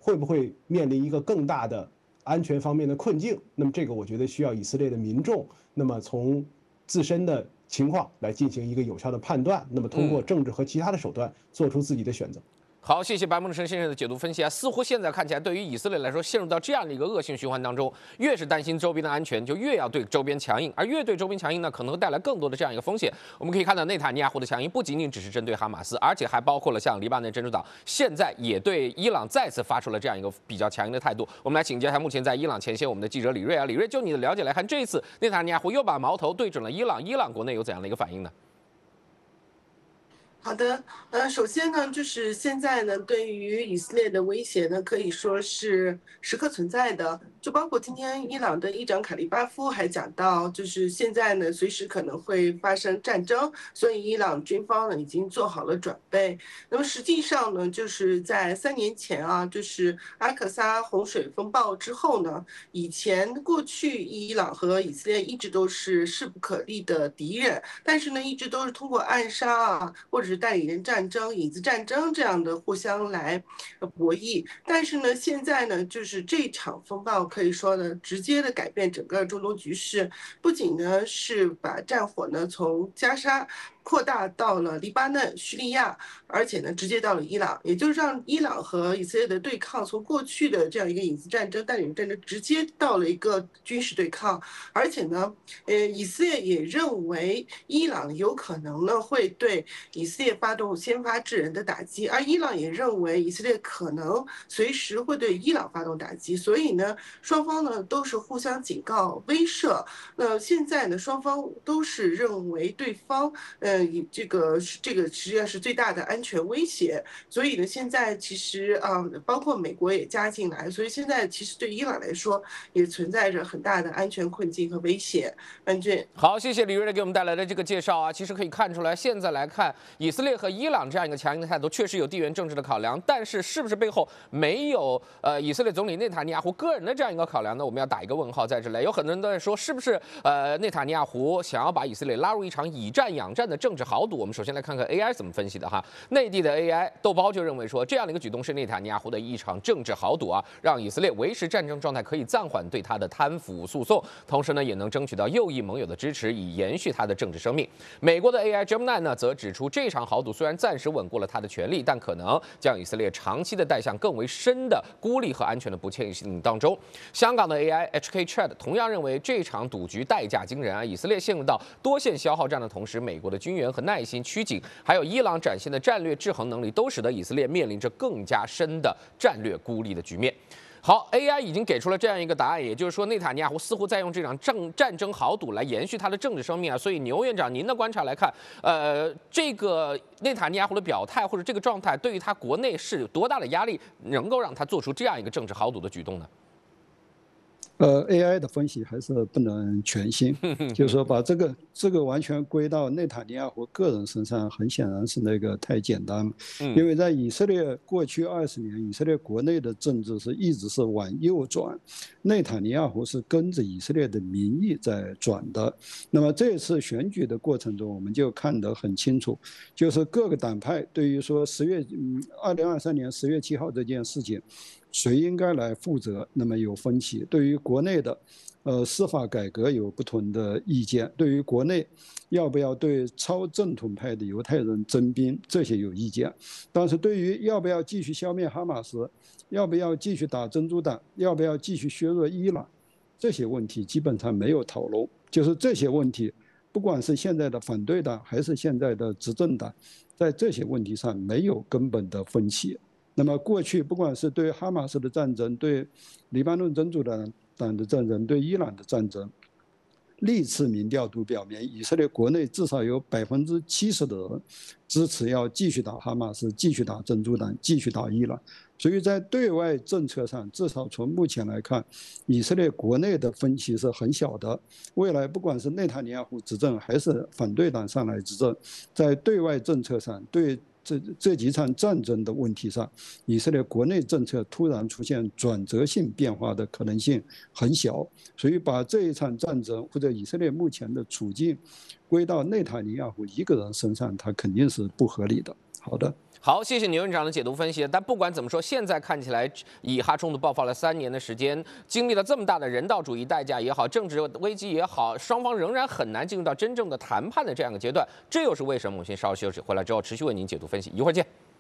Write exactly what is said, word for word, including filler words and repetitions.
会不会面临一个更大的安全方面的困境？那么这个我觉得需要以色列的民众，那么从自身的情况来进行一个有效的判断，那么通过政治和其他的手段做出自己的选择。 好，谢谢白梦生先生的解读分析啊。似乎现在看起来，对于以色列来说，陷入到这样的一个恶性循环当中，越是担心周边的安全，就越要对周边强硬，而越对周边强硬呢，可能会带来更多的这样一个风险。我们可以看到，内塔尼亚胡的强硬不仅仅只是针对哈马斯，而且还包括了像黎巴嫩真主党，现在也对伊朗再次发出了这样一个比较强硬的态度。我们来请教一下目前在伊朗前线我们的记者李锐啊，李锐，就你的了解来看，这一次内塔尼亚胡又把矛头对准了伊朗，伊朗国内有怎样的一个反应呢？ 好的，呃，首先呢，就是现在呢，对于以色列的威胁呢，可以说是时刻存在的。就包括今天伊朗的议长卡利巴夫还讲到，就是现在呢，随时可能会发生战争，所以伊朗军方呢已经做好了准备。那么实际上呢，就是在三年前啊，就是阿克萨洪水风暴之后呢，以前过去伊朗和以色列一直都是势不可立的敌人，但是呢，一直都是通过暗杀啊，或者是代理人战争、影子战争这样的互相来博弈。但是呢，现在呢，就是这场风暴可以说呢，直接的改变整个中东局势，不仅呢是把战火呢从加沙扩大到了黎巴嫩、叙利亚，而且呢直接到了伊朗，也就是让伊朗和以色列的对抗从过去的这样一个影子战争、代理人战争，直接到了一个军事对抗。而且呢，呃，以色列也认为伊朗有可能呢会对以色列发动先发制人的打击，而伊朗也认为以色列可能随时会对伊朗发动打击，所以呢，双方呢都是互相警告、威慑。那现在呢，双方都是认为对方，呃，这个这个实际上是最大的安全威胁。所以呢，现在其实啊、呃，包括美国也加进来，所以现在其实对伊朗来说也存在着很大的安全困境和威胁。安俊， 好，谢谢李瑞给我们带来的这个介绍啊。其实可以看出来，现在来看，以色列和伊朗这样一个强硬的态度，确实有地缘政治的考量，但是是不是背后没有呃以色列总理内塔尼亚胡个人的这样一个考量呢？我们要打一个问号在这里。有很多人都在说，是不是呃内塔尼亚胡想要把以色列拉入一场以战养战的政治豪赌？我们首先来看看 A I 怎么分析的哈。内地的 A I 豆包就认为说，这样的一个举动是内塔尼亚胡的一场政治豪赌啊，让以色列维持战争状态，可以暂缓对他的贪腐诉讼，同时呢也能争取到右翼盟友的支持，以延续他的政治生命。美国的 A I Gemini 呢，则指出，这场豪赌虽然暂时稳固了他的权利，但可能将以色列长期的带向更为深的孤立和安全的不确定性当中。香港的 A I H K Chat 同样认为，这场赌局代价惊人啊！以色列陷入到多线消耗战的同时，美国的军援和耐心趋紧，还有伊朗展现的战略制衡能力，都使得以色列面临着更加深的战略孤立的局面。好 ，A I 已经给出了这样一个答案，也就是说，内塔尼亚胡似乎在用这场政战争豪赌来延续他的政治生命啊。所以，牛院长，您的观察来看，呃，这个内塔尼亚胡的表态或者这个状态，对于他国内是有多大的压力，能够让他做出这样一个政治豪赌的举动呢？ 呃 ，A I 的分析还是不能全信，就是说把这个这个完全归到内塔尼亚胡个人身上，很显然是那个太简单了。因为在以色列过去二十年，以色列国内的政治是一直是往右转，内塔尼亚胡是跟着以色列的民意在转的。那么这次选举的过程中，我们就看得很清楚，就是各个党派对于说十月，嗯，二零二三年十月七号这件事情，谁应该来负责？那么有分歧。对于国内的，呃，司法改革有不同的意见。对于国内要不要对超正统派的犹太人征兵，这些有意见。但是对于要不要继续消灭哈马斯，要不要继续打真主党，要不要继续削弱伊朗，这些问题基本上没有讨论。就是这些问题，不管是现在的反对党还是现在的执政党，在这些问题上没有根本的分歧。那么过去不管是对哈马斯的战争，对黎巴嫩真主党的战争，对伊朗的战争，历次民调都表明，以色列国内至少有百分之七十的人支持要继续打哈马斯，继续打真主党，继续打伊朗。所以在对外政策上，至少从目前来看，以色列国内的分歧是很小的。未来不管是内塔尼亚胡执政，还是反对党上来执政，在对外政策上，对这这几场战争的问题上，以色列国内政策突然出现转折性变化的可能性很小。所以把这一场战争或者以色列目前的处境归到内塔尼亚胡一个人身上，他肯定是不合理的。好的。 好，谢谢牛院长的解读分析。但不管怎么说，现在看起来以哈冲突爆发了三年的时间，经历了这么大的人道主义代价也好，政治危机也好，双方仍然很难进入到真正的谈判的这样一个阶段。这又是为什么？我们先稍微休息，回来之后持续为您解读分析。一会儿见。